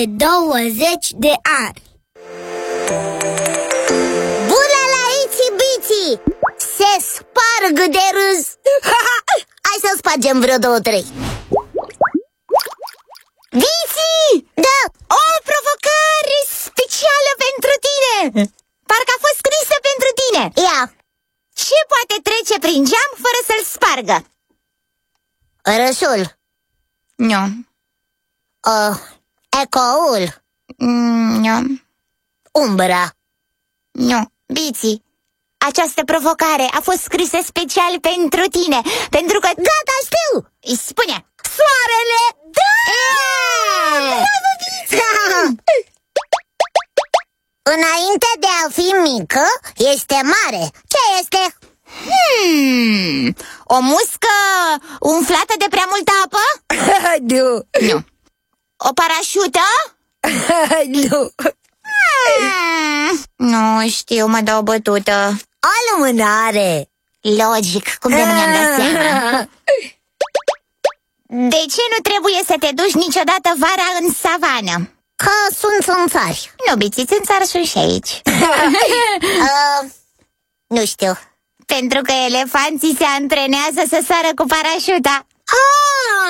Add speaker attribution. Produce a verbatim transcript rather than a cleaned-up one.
Speaker 1: de douăzeci de ani.
Speaker 2: Bună la Itsy Bitsy! Se sparg de râs. Hai să spargem vreo două, trei. Bitsy! Da! O provocare specială pentru tine! Parcă a fost scrisă pentru tine. Ia! Ce poate trece prin geam fără să-l spargă? Râsul.
Speaker 3: Nu.
Speaker 2: uh, Ecoul.
Speaker 3: Nu.
Speaker 2: Umbra.
Speaker 3: Nu.
Speaker 2: Bitsy, această provocare a fost scrisă special pentru tine, pentru că... Gata, știu! Îi spune soarele! Da! Bravo, Bitsy! Înainte de a fi mică, este mare. Ce este?
Speaker 3: Hmm, o muscă umflată de prea multă apă?
Speaker 1: Nu.
Speaker 3: Nu. O parașută?
Speaker 1: Nu.
Speaker 3: Hmm, nu știu, mă dau bătută.
Speaker 2: O lumânare.
Speaker 3: Logic, cum de nu mi-am dat seama. De ce nu trebuie să te duci niciodată vara în savană?
Speaker 2: Că sunt țânțari.
Speaker 3: Nu, Bitsy, țânțari sunt și aici.
Speaker 2: uh, Nu știu.
Speaker 3: Pentru că elefanții se antrenează să sară cu parașuta.
Speaker 2: Ah!